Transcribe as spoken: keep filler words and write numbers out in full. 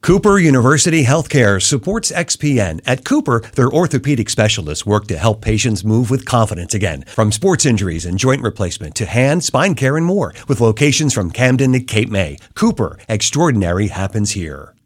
Cooper University Healthcare supports X P N. At Cooper, their orthopedic specialists work to help patients move with confidence again. From sports injuries and joint replacement to hand, spine care, and more. With locations from Camden to Cape May, Cooper, extraordinary happens here.